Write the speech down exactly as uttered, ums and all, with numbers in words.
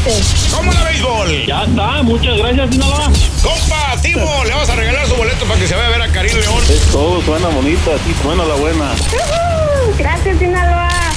Deportes. ¿Cómo la béisbol? Ya está, muchas gracias, Sinaloa. Compa, Timo, le vamos a regalar su boleto para que se vaya a ver a Karim León. Es todo, suena bonito, así suena la buena. Uh-huh. Gracias, Sinaloa.